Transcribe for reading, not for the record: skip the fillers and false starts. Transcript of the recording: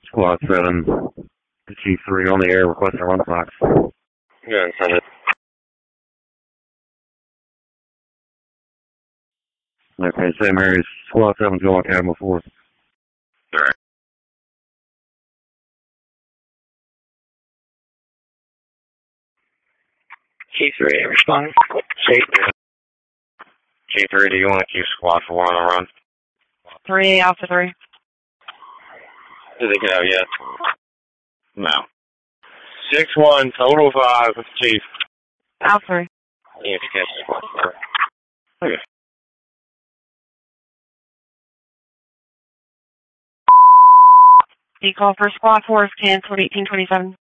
Squad 7 to Chief 3 on the air requesting a run box. Yeah, send it. Okay, St. Mary's Squad 7's going Camo 4. Alright. Chief 3, respond. Chief 3, do you want to keep Squad 4 on the run? 3, Alpha 3. Do they get out yet? No. 6-1, total 5 with Chief. Alpha 3. Yeah, catch Squad 4. Okay. The call for Squad 4 is canceled 1827.